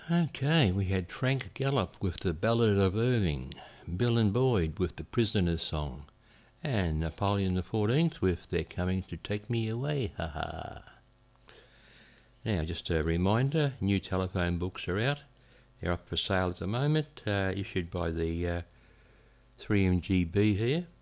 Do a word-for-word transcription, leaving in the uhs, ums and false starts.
Okay, we had Frank Gallup with the Ballad of Irving, Bill and Boyd with the Prisoner's Song, and Napoleon the fourteenth with They're Coming to Take Me Away, haha. Now, just a reminder, new telephone books are out. They're up for sale at the moment, uh, issued by the uh, three M G B here.